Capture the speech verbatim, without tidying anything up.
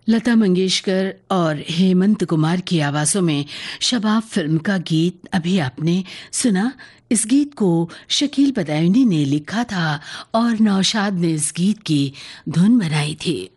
लता मंगेशकर और हेमंत कुमार की आवाज़ों में शबाब फिल्म का गीत अभी आपने सुना। इस गीत को शकील बदायूनी ने लिखा था और नौशाद ने इस गीत की धुन बनाई थी।